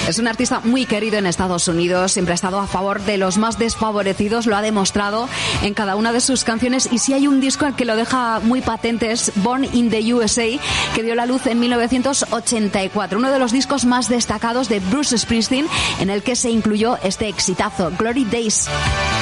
Es un artista muy querido en Estados Unidos, siempre ha estado a favor de los más desfavorecidos, lo ha demostrado en cada una de sus canciones, y si hay un disco al que lo deja muy patente es Born in the USA, que dio la luz en 1984, uno de los discos más destacados de Bruce Springsteen, en el que se incluyó este exitazo, Glory Days.